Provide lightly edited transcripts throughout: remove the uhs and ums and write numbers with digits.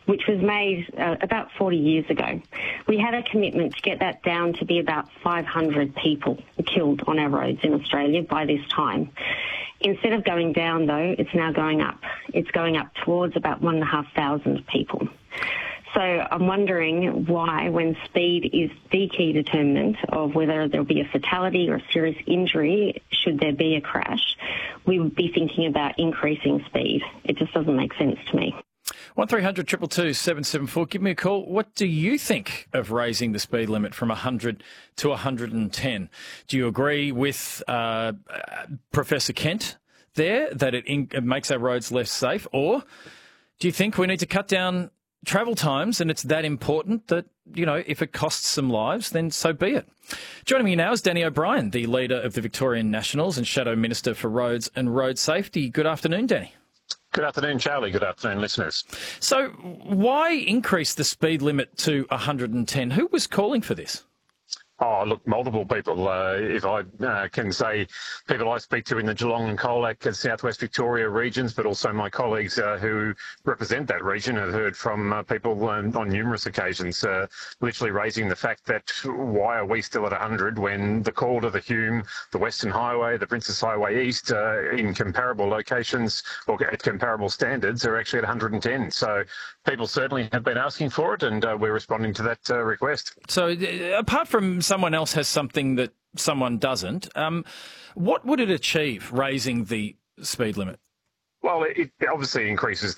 which was made about 40 years ago. We had a commitment to get that down to be about 500 people killed on our roads in Australia by this time. Instead of going down, though, it's now going up. It's going up towards about 1,500 people. So I'm wondering why, when speed is the key determinant of whether there'll be a fatality or a serious injury should there be a crash, we would be thinking about increasing speed. It just doesn't make sense to me. 1300 222 774. Give me a call. What do you think of raising the speed limit from 100 to 110? Do you agree with Professor Kent there that it makes our roads less safe? Or do you think we need to cut down travel times and it's that important that, you know, if it costs some lives, then so be it? Joining me now is Danny O'Brien, the leader of the Victorian Nationals and Shadow Minister for Roads and Road Safety. Good afternoon, Danny. Good afternoon, Charlie. Good afternoon, listeners. So why increase the speed limit to 110? Who was calling for this? Oh, look, multiple people. If I can say, people I speak to in the Geelong and Colac and South West Victoria regions, but also my colleagues who represent that region have heard from people on numerous occasions, literally raising the fact that why are we still at 100 when the Calder, the Hume, the Western Highway, the Princess Highway East, in comparable locations or at comparable standards, are actually at 110. So people certainly have been asking for it, and we're responding to that request. So apart from someone else has something that someone doesn't, what would it achieve, raising the speed limit? Well, it obviously reduces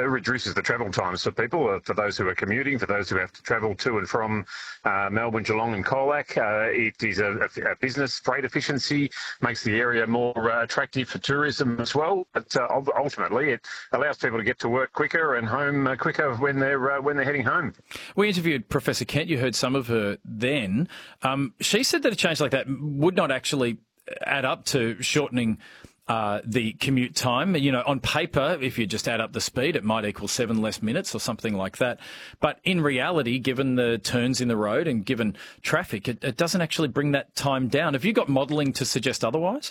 the travel times for people, for those who are commuting, for those who have to travel to and from Melbourne, Geelong and Colac. It is a business freight efficiency, makes the area more attractive for tourism as well. But ultimately, it allows people to get to work quicker and home quicker when they're heading home. We interviewed Professor Kent. You heard some of her then. She said that a change like that would not actually add up to shortening the commute time. You know, on paper, if you just add up the speed, it might equal 7 less minutes or something like that. But in reality, given the turns in the road and given traffic, it doesn't actually bring that time down. Have you got modelling to suggest otherwise?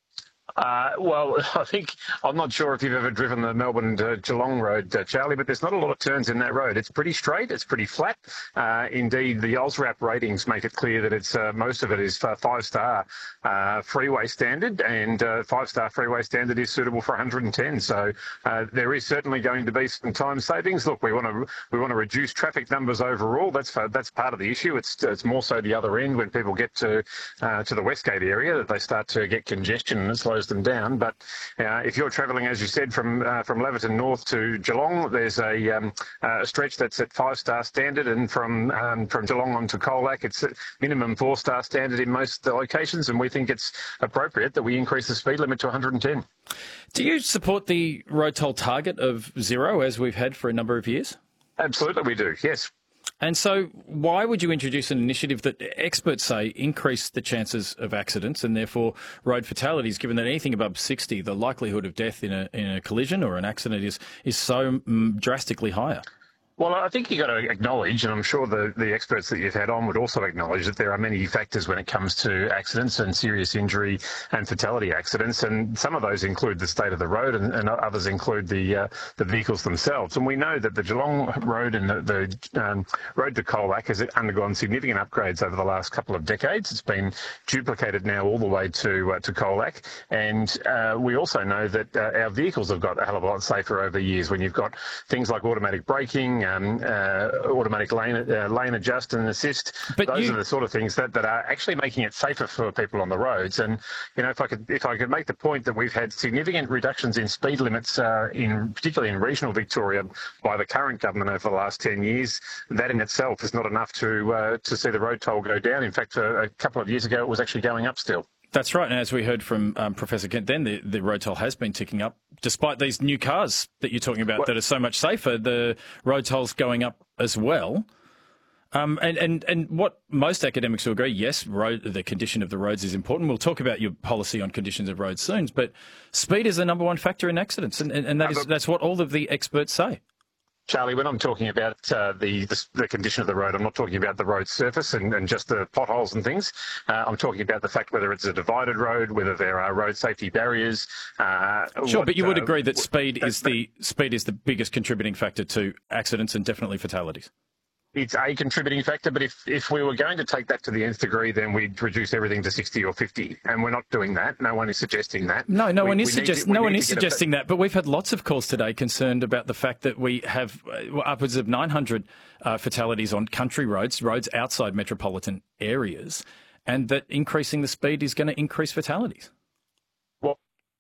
Well, I think, I'm not sure if you've ever driven the Melbourne to Geelong road, Charlie, but there's not a lot of turns in that road. It's pretty straight, it's pretty flat. Indeed, the AusRAP ratings make it clear that it's most of it is 5-star freeway standard, and 5-star freeway standard is suitable for 110. So there is certainly going to be some time savings. Look, we want to reduce traffic numbers overall. That's part of the issue. It's more so the other end when people get to the Westgate area that they start to get congestion and it slows them down. But if you're travelling, as you said, from Laverton North to Geelong, there's a stretch that's at 5-star standard, and from Geelong on to Colac, it's at minimum 4-star standard in most locations, and we think it's appropriate that we increase the speed limit to 110. Do you support the road toll target of 0, as we've had for a number of years? Absolutely we do, yes. And so why would you introduce an initiative that experts say increase the chances of accidents and therefore road fatalities, given that anything above 60, the likelihood of death in a collision or an accident is so drastically higher? Well, I think you've got to acknowledge, and I'm sure the experts that you've had on would also acknowledge, that there are many factors when it comes to accidents and serious injury and fatality accidents, and some of those include the state of the road, and others include the vehicles themselves. And we know that the Geelong Road and the road to Colac has undergone significant upgrades over the last couple of decades. It's been duplicated now all the way to Colac, and we also know that our vehicles have got a hell of a lot safer over the years when you've got things like automatic braking, automatic lane adjust and assist. But those are the sort of things that are actually making it safer for people on the roads. And you know, if I could make the point that we've had significant reductions in speed limits, particularly in regional Victoria, by the current government over the last 10 years, that in itself is not enough to see the road toll go down. In fact, a couple of years ago, it was actually going up still. That's right. And as we heard from Professor Kent then, the road toll has been ticking up. Despite these new cars that you're talking about that are so much safer, the road toll's going up as well. And what most academics will agree, yes, the condition of the roads is important. We'll talk about your policy on conditions of roads soon, but speed is the number one factor in accidents, and that's what all of the experts say. Charlie, when I'm talking about the condition of the road, I'm not talking about the road surface and just the potholes and things. I'm talking about the fact whether it's a divided road, whether there are road safety barriers. Sure, but you would agree that speed is the biggest contributing factor to accidents and definitely fatalities. It's a contributing factor, but if we were going to take that to the nth degree, then we'd reduce everything to 60 or 50, and we're not doing that. No one is suggesting that. No one is suggesting that, but we've had lots of calls today concerned about the fact that we have upwards of 900 fatalities on country roads outside metropolitan areas, and that increasing the speed is going to increase fatalities. Well,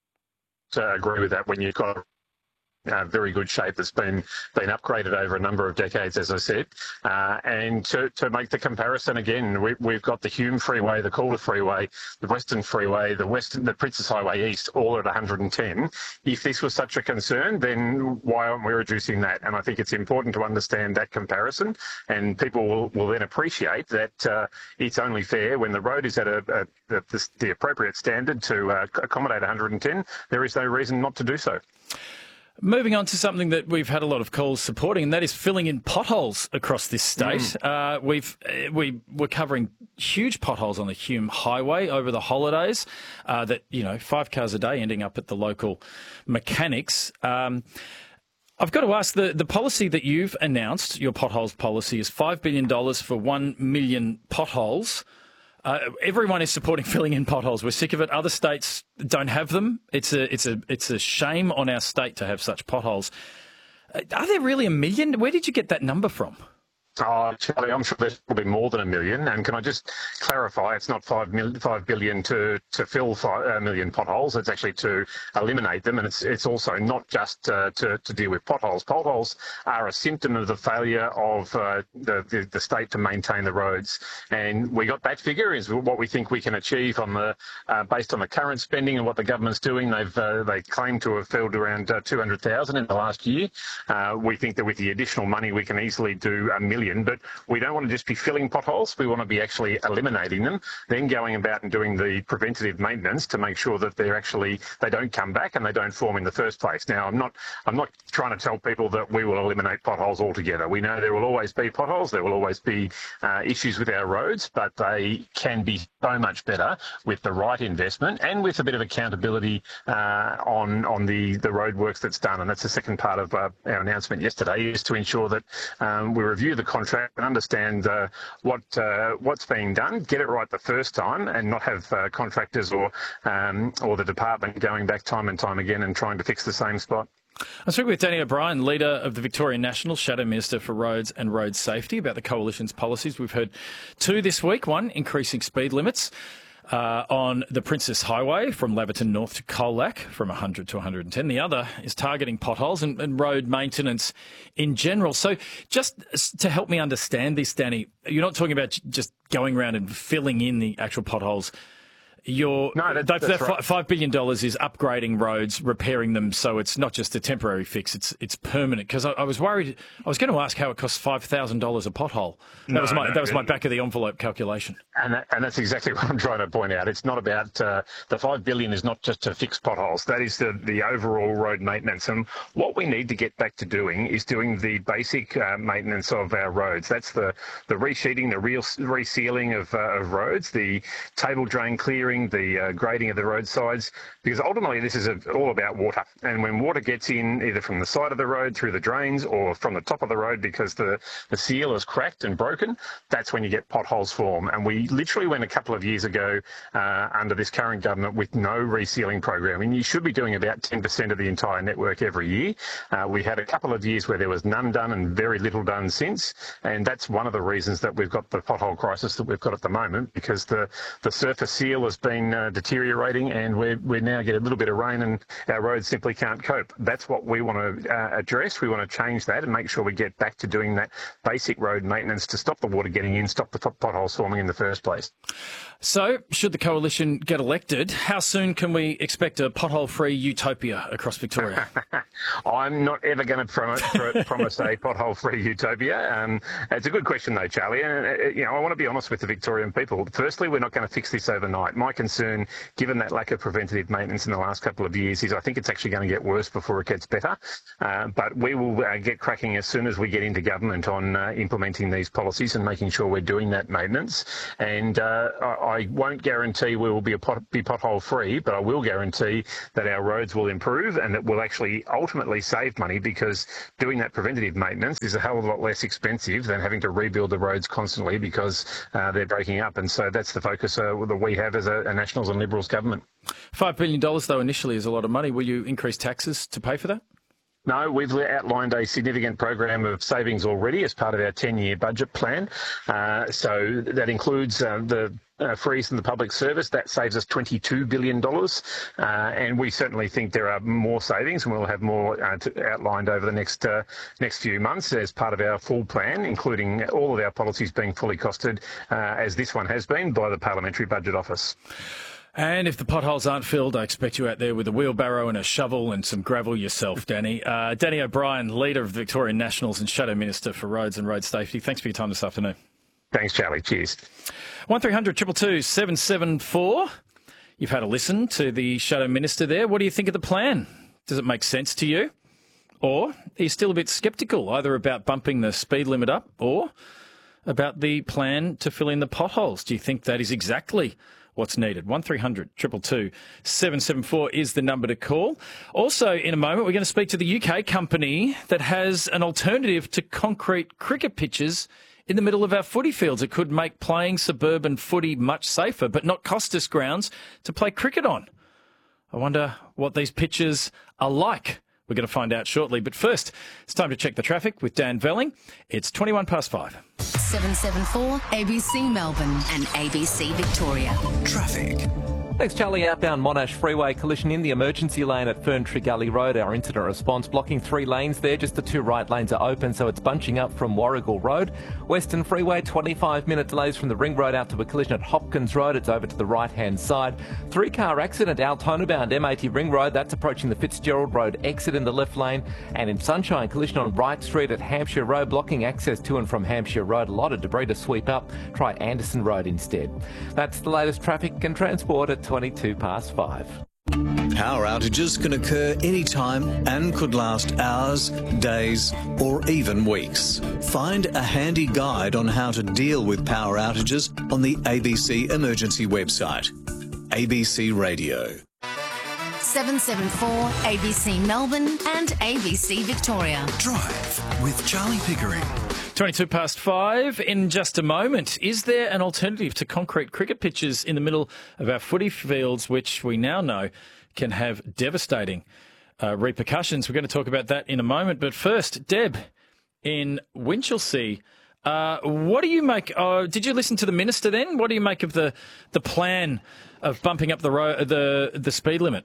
I agree with that when you've got very good shape that's been upgraded over a number of decades, as I said. And to make the comparison again, we've got the Hume Freeway, the Calder Freeway, the Western Freeway, the Princess Highway East, all at 110. If this was such a concern, then why aren't we reducing that? And I think it's important to understand that comparison, and people will then appreciate that it's only fair when the road is at the appropriate standard to accommodate 110. There is no reason not to do so. Moving on to something that we've had a lot of calls supporting, and that is filling in potholes across this state. We were covering huge potholes on the Hume Highway over the holidays. 5 cars a day ending up at the local mechanics. I've got to ask, the policy that you've announced, your potholes policy, is $5 billion for 1 million potholes. Everyone is supporting filling in potholes. We're sick of it. Other states don't have them. It's a shame on our state to have such potholes. Are there really 1 million? Where did you get that number from? Oh, Charlie, I'm sure there's probably more than 1 million. And can I just clarify, it's not $5 billion to fill 1 million potholes. It's actually to eliminate them. And it's also not just to deal with potholes. Potholes are a symptom of the failure of the state to maintain the roads. And we got that figure is what we think we can achieve on based on the current spending and what the government's doing. They claim to have filled around 200,000 in the last year. We think that with the additional money, we can easily do 1 million. But we don't want to just be filling potholes. We want to be actually eliminating them, then going about and doing the preventative maintenance to make sure that they don't come back and they don't form in the first place. Now, I'm not trying to tell people that we will eliminate potholes altogether. We know there will always be potholes. There will always be issues with our roads, but they can be so much better with the right investment and with a bit of accountability on the roadworks that's done. And that's the second part of our announcement yesterday, is to ensure that we review the contract and understand what's being done, get it right the first time, and not have contractors or the department going back time and time again and trying to fix the same spot. I'm speaking with Danny O'Brien, leader of the Victorian National, Shadow Minister for Roads and Road Safety, about the Coalition's policies. We've heard two this week. One, increasing speed limits on the Princess Highway from Laverton North to Colac from 100 to 110. The other is targeting potholes and road maintenance in general. So just to help me understand this, Danny, you're not talking about just going around and filling in the actual potholes. That's right. $5 billion is upgrading roads, repairing them, so it's not just a temporary fix, it's permanent. Because I was worried, I was going to ask how it costs $5,000 a pothole. That was my back of the envelope calculation. And that's exactly what I'm trying to point out. It's not about the $5 billion is not just to fix potholes. That is the overall road maintenance. And what we need to get back to doing is doing the basic maintenance of our roads. That's the resheeting, the resealing of roads, the table drain clearing, the grading of the roadsides, because ultimately this is all about water. And when water gets in either from the side of the road through the drains or from the top of the road because the seal is cracked and broken, that's when you get potholes form. And we literally went a couple of years ago under this current government with no resealing program. And you should be doing about 10% of the entire network every year. We had a couple of years where there was none done and very little done since. And that's one of the reasons that we've got the pothole crisis that we've got at the moment, because the surface seal has been deteriorating, and we now get a little bit of rain and our roads simply can't cope. That's what we want to address. We want to change that and make sure we get back to doing that basic road maintenance to stop the water getting in, stop the potholes forming in the first place. So, should the Coalition get elected, how soon can we expect a pothole-free utopia across Victoria? I'm not ever going to promise a pothole-free utopia. It's a good question, though, Charlie. And I want to be honest with the Victorian people. Firstly, we're not going to fix this overnight. My my concern, given that lack of preventative maintenance in the last couple of years, is I think it's actually going to get worse before it gets better. But we will get cracking as soon as we get into government on implementing these policies and making sure we're doing that maintenance. And I won't guarantee we will be pothole free, but I will guarantee that our roads will improve and that we'll actually ultimately save money, because doing that preventative maintenance is a hell of a lot less expensive than having to rebuild the roads constantly because they're breaking up. And so that's the focus that we have as a Nationals and Liberals government. $5 billion, though, initially is a lot of money. Will you increase taxes to pay for that? No, we've outlined a significant program of savings already as part of our 10-year budget plan. So that includes the freeze in the public service. That saves us $22 billion. And we certainly think there are more savings, and we'll have more outlined over the next few months as part of our full plan, including all of our policies being fully costed, as this one has been, by the Parliamentary Budget Office. And if the potholes aren't filled, I expect you out there with a wheelbarrow and a shovel and some gravel yourself, Danny. Danny O'Brien, leader of the Victorian Nationals and Shadow Minister for Roads and Road Safety. Thanks for your time this afternoon. Thanks, Charlie. Cheers. 1300 222 774. You've had a listen to the Shadow Minister there. What do you think of the plan? Does it make sense to you? Or are you still a bit sceptical, either about bumping the speed limit up or about the plan to fill in the potholes? Do you think that is exactly what's needed? 1300 222 774 is the number to call. Also, in a moment, we're going to speak to the UK company that has an alternative to concrete cricket pitches in the middle of our footy fields. It could make playing suburban footy much safer, but not cost us grounds to play cricket on. I wonder what these pitches are like. We're going to find out shortly. But first, it's time to check the traffic with Dan Velling. It's 21 past 5. 774 ABC Melbourne and ABC Victoria. Traffic. Thanks, Charlie. Outbound Monash Freeway collision in the emergency lane at Ferntree Gully Road. Our incident response blocking 3 lanes there. Just the 2 right lanes are open, so it's bunching up from Warrigal Road. Western Freeway, 25-minute delays from the Ring Road out to a collision at Hopkins Road. It's over to the right-hand side. 3-car accident, Altona bound M80 Ring Road. That's approaching the Fitzgerald Road exit in the left lane. And in Sunshine, collision on Wright Street at Hampshire Road, blocking access to and from Hampshire Road. A lot of debris to sweep up. Try Anderson Road instead. That's the latest traffic and transport at 22 past 5. Power outages can occur anytime and could last hours, days, or even weeks. Find a handy guide on how to deal with power outages on the ABC Emergency website. ABC Radio. 774 ABC Melbourne and ABC Victoria. Drive with Charlie Pickering. 22 past 5. In just a moment, is there an alternative to concrete cricket pitches in the middle of our footy fields, which we now know can have devastating repercussions? We're going to talk about that in a moment. But first, Deb, in Winchelsea, what do you make? Did you listen to the minister then? What do you make of the plan of bumping up the speed limit?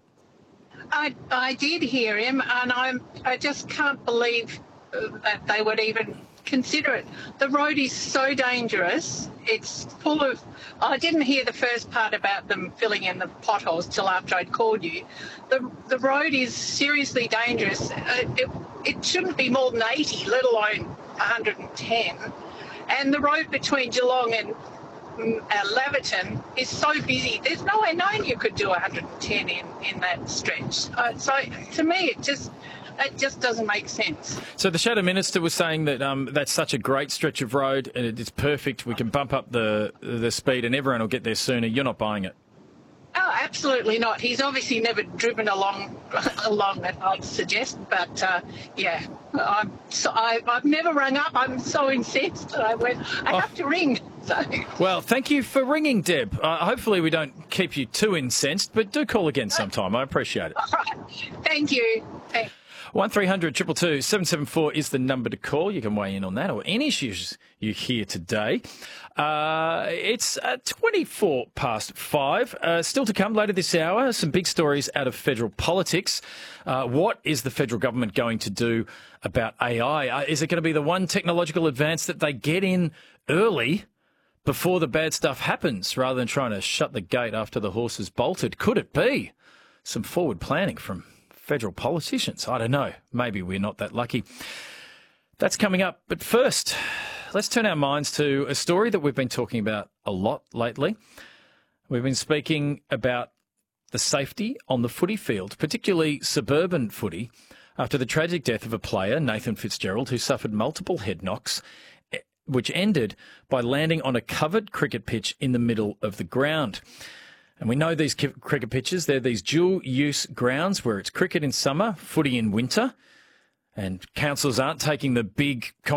I did hear him, and I just can't believe that they would even consider it. The road is so dangerous. It's full of... I didn't hear the first part about them filling in the potholes till after I'd called you. The road is seriously dangerous. It shouldn't be more than 80, let alone 110. And the road between Geelong and Laverton is so busy. There's no way known you could do 110 in that stretch. So to me, it just doesn't make sense. So the Shadow Minister was saying that that's such a great stretch of road and it's perfect. We can bump up the speed and everyone will get there sooner. You're not buying it? Oh, absolutely not. He's obviously never driven along that, I'd suggest. But, yeah, I've never rung up. I'm so incensed that I have to ring. So. Well, thank you for ringing, Deb. Hopefully we don't keep you too incensed, but do call again sometime. I appreciate it. All right. Thank you. Thanks. 1300 222 774 is the number to call. You can weigh in on that or any issues you hear today. It's 24 past 5. Still to come later this hour, some big stories out of federal politics. What is the federal government going to do about AI? Is it going to be the one technological advance that they get in early before the bad stuff happens rather than trying to shut the gate after the horse has bolted? Could it be some forward planning from federal politicians? I don't know. Maybe we're not that lucky. That's coming up. But first, let's turn our minds to a story that we've been talking about a lot lately. We've been speaking about the safety on the footy field, particularly suburban footy, after the tragic death of a player, Nathan Fitzgerald, who suffered multiple head knocks, which ended by landing on a covered cricket pitch in the middle of the ground. And we know these cricket pitches, they're these dual-use grounds where it's cricket in summer, footy in winter, and councils aren't taking the big